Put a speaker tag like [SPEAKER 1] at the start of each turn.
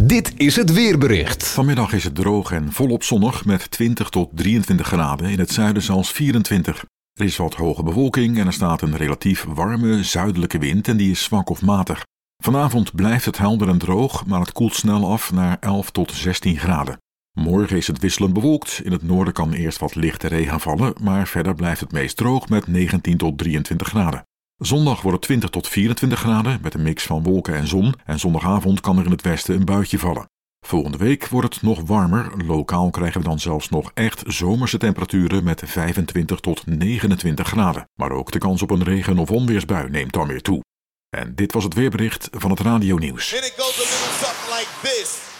[SPEAKER 1] Dit is het weerbericht.
[SPEAKER 2] Vanmiddag is het droog en volop zonnig met 20 tot 23 graden, in het zuiden zelfs 24. Er is wat hoge bewolking en er staat een relatief warme zuidelijke wind en die is zwak of matig. Vanavond blijft het helder en droog, maar het koelt snel af naar 11 tot 16 graden. Morgen is het wisselend bewolkt. In het noorden kan eerst wat lichte regen vallen, maar verder blijft het meest droog met 19 tot 23 graden. Zondag wordt het 20 tot 24 graden met een mix van wolken en zon en zondagavond kan er in het westen een buitje vallen. Volgende week wordt het nog warmer. Lokaal krijgen we dan zelfs nog echt zomerse temperaturen met 25 tot 29 graden. Maar ook de kans op een regen- of onweersbui neemt dan weer toe. En dit was het weerbericht van het Radio Nieuws.
[SPEAKER 3] And it goes a little something like this.